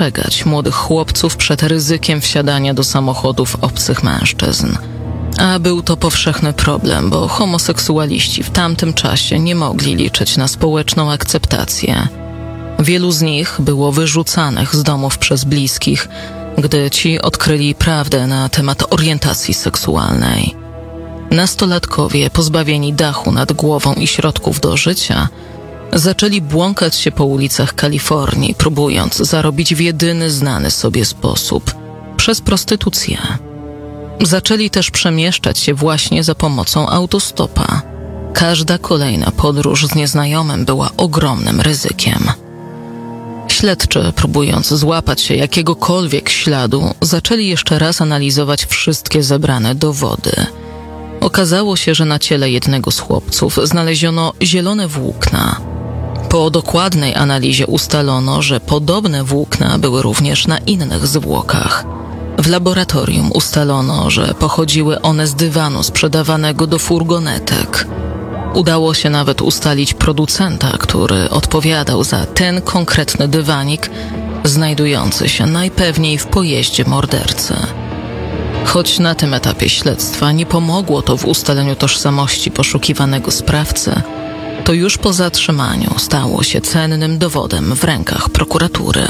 ostrzegać młodych chłopców przed ryzykiem wsiadania do samochodów obcych mężczyzn. A był to powszechny problem, bo homoseksualiści w tamtym czasie nie mogli liczyć na społeczną akceptację. Wielu z nich było wyrzucanych z domów przez bliskich, gdy ci odkryli prawdę na temat orientacji seksualnej. Nastolatkowie, pozbawieni dachu nad głową i środków do życia, zaczęli błąkać się po ulicach Kalifornii, próbując zarobić w jedyny znany sobie sposób – przez prostytucję. Zaczęli też przemieszczać się właśnie za pomocą autostopa. Każda kolejna podróż z nieznajomym była ogromnym ryzykiem. Śledczy, próbując złapać się jakiegokolwiek śladu, zaczęli jeszcze raz analizować wszystkie zebrane dowody. Okazało się, że na ciele jednego z chłopców znaleziono zielone włókna. Po dokładnej analizie ustalono, że podobne włókna były również na innych zwłokach. W laboratorium ustalono, że pochodziły one z dywanu sprzedawanego do furgonetek. Udało się nawet ustalić producenta, który odpowiadał za ten konkretny dywanik, znajdujący się najpewniej w pojeździe mordercy. Choć na tym etapie śledztwa nie pomogło to w ustaleniu tożsamości poszukiwanego sprawcy, to już po zatrzymaniu stało się cennym dowodem w rękach prokuratury.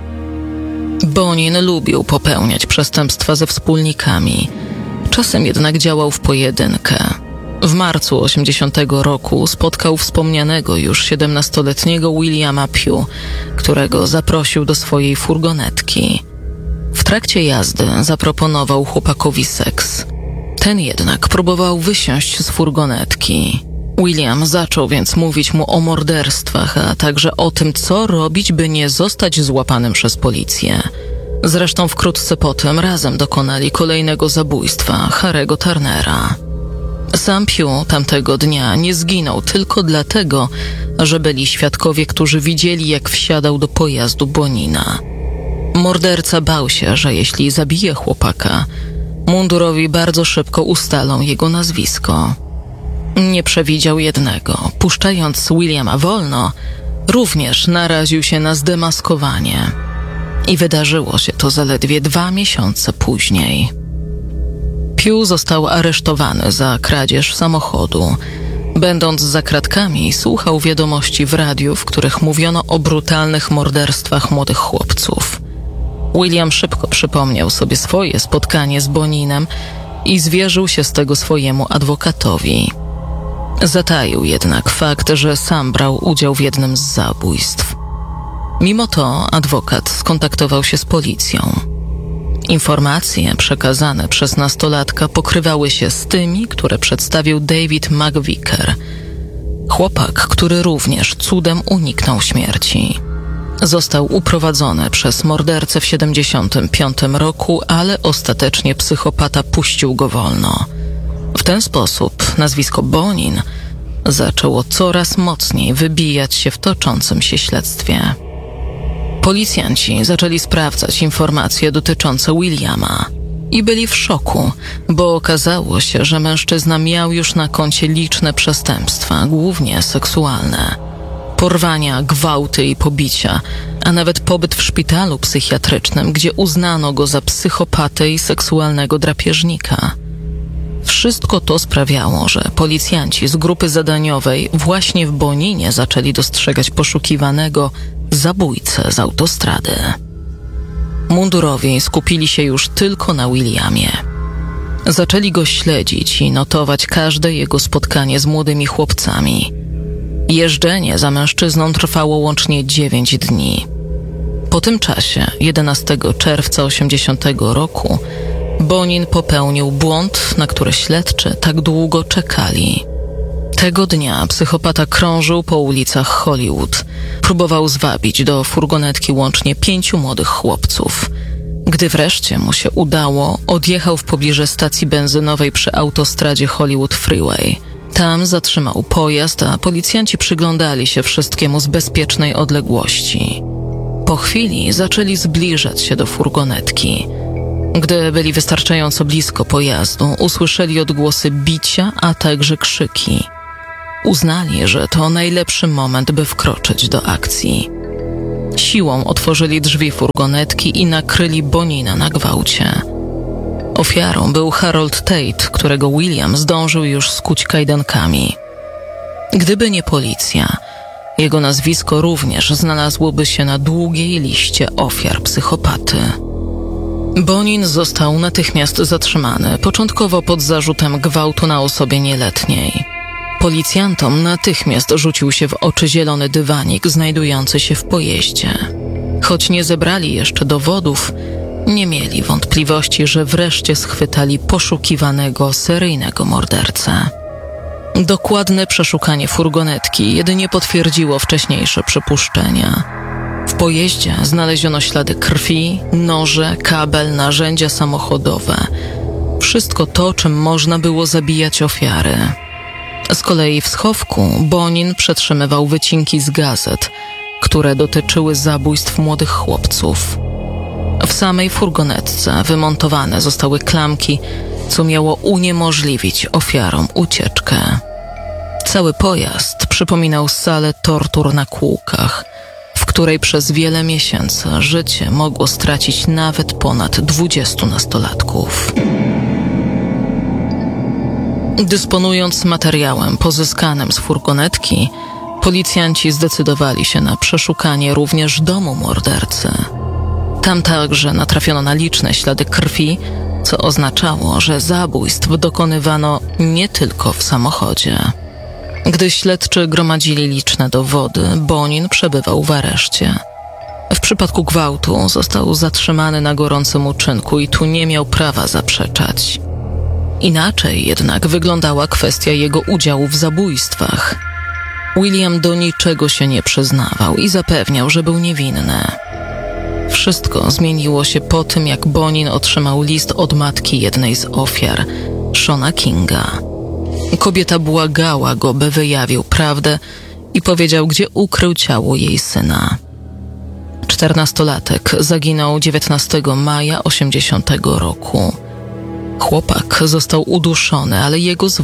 Bonin lubił popełniać przestępstwa ze wspólnikami, czasem jednak działał w pojedynkę. W marcu 1980 roku spotkał wspomnianego już 17-letniego Williama Pugh, którego zaprosił do swojej furgonetki. W trakcie jazdy zaproponował chłopakowi seks. Ten jednak próbował wysiąść z furgonetki. William zaczął więc mówić mu o morderstwach, a także o tym, co robić, by nie zostać złapanym przez policję. Zresztą wkrótce potem razem dokonali kolejnego zabójstwa Harry'ego Turnera. Sam Pugh tamtego dnia nie zginął tylko dlatego, że byli świadkowie, którzy widzieli, jak wsiadał do pojazdu Bonina. Morderca bał się, że jeśli zabije chłopaka, mundurowi bardzo szybko ustalą jego nazwisko. Nie przewidział jednego. Puszczając Williama wolno, również naraził się na zdemaskowanie. I wydarzyło się to zaledwie 2 miesiące później. Pugh został aresztowany za kradzież samochodu. Będąc za kratkami, słuchał wiadomości w radiu, w których mówiono o brutalnych morderstwach młodych chłopców. William szybko przypomniał sobie swoje spotkanie z Boninem i zwierzył się z tego swojemu adwokatowi. Zataił jednak fakt, że sam brał udział w jednym z zabójstw. Mimo to adwokat skontaktował się z policją. Informacje przekazane przez nastolatka pokrywały się z tymi, które przedstawił David McVicker, chłopak, który również cudem uniknął śmierci. Został uprowadzony przez mordercę w 1975 roku, ale ostatecznie psychopata puścił go wolno. W ten sposób nazwisko Bonin zaczęło coraz mocniej wybijać się w toczącym się śledztwie. Policjanci zaczęli sprawdzać informacje dotyczące Williama i byli w szoku, bo okazało się, że mężczyzna miał już na koncie liczne przestępstwa, głównie seksualne. Porwania, gwałty i pobicia, a nawet pobyt w szpitalu psychiatrycznym, gdzie uznano go za psychopatę i seksualnego drapieżnika. Wszystko to sprawiało, że policjanci z grupy zadaniowej właśnie w Boninie zaczęli dostrzegać poszukiwanego zabójcę z autostrady. Mundurowi skupili się już tylko na Williamie. Zaczęli go śledzić i notować każde jego spotkanie z młodymi chłopcami. Jeżdżenie za mężczyzną trwało łącznie 9 dni. Po tym czasie, 11 czerwca 1980 roku, Bonin popełnił błąd, na który śledczy tak długo czekali. Tego dnia psychopata krążył po ulicach Hollywood. Próbował zwabić do furgonetki łącznie 5 młodych chłopców. Gdy wreszcie mu się udało, odjechał w pobliżu stacji benzynowej przy autostradzie Hollywood Freeway. Tam zatrzymał pojazd, a policjanci przyglądali się wszystkiemu z bezpiecznej odległości. Po chwili zaczęli zbliżać się do furgonetki. Gdy byli wystarczająco blisko pojazdu, usłyszeli odgłosy bicia, a także krzyki. Uznali, że to najlepszy moment, by wkroczyć do akcji. Siłą otworzyli drzwi furgonetki i nakryli Bonina na gwałcie. Ofiarą był Harold Tate, którego William zdążył już skuć kajdankami. Gdyby nie policja, jego nazwisko również znalazłoby się na długiej liście ofiar psychopaty. Bonin został natychmiast zatrzymany, początkowo pod zarzutem gwałtu na osobie nieletniej. Policjantom natychmiast rzucił się w oczy zielony dywanik znajdujący się w pojeździe. Choć nie zebrali jeszcze dowodów, nie mieli wątpliwości, że wreszcie schwytali poszukiwanego seryjnego mordercę. Dokładne przeszukanie furgonetki jedynie potwierdziło wcześniejsze przypuszczenia. W pojeździe znaleziono ślady krwi, noże, kabel, narzędzia samochodowe. Wszystko to, czym można było zabijać ofiary. Z kolei w schowku Bonin przetrzymywał wycinki z gazet, które dotyczyły zabójstw młodych chłopców. W samej furgonetce wymontowane zostały klamki, co miało uniemożliwić ofiarom ucieczkę. Cały pojazd przypominał salę tortur na kółkach, w której przez wiele miesięcy życie mogło stracić nawet ponad 20 nastolatków. Dysponując materiałem pozyskanym z furgonetki, policjanci zdecydowali się na przeszukanie również domu mordercy. Tam także natrafiono na liczne ślady krwi, co oznaczało, że zabójstw dokonywano nie tylko w samochodzie. Gdy śledczy gromadzili liczne dowody, Bonin przebywał w areszcie. W przypadku gwałtu został zatrzymany na gorącym uczynku i tu nie miał prawa zaprzeczać. Inaczej jednak wyglądała kwestia jego udziału w zabójstwach. William do niczego się nie przyznawał i zapewniał, że był niewinny. Wszystko zmieniło się po tym, jak Bonin otrzymał list od matki jednej z ofiar, Shona Kinga. Kobieta błagała go, by wyjawił prawdę i powiedział, gdzie ukrył ciało jej syna. 14-latek zaginął 19 maja 1980 roku. Chłopak został uduszony, ale jego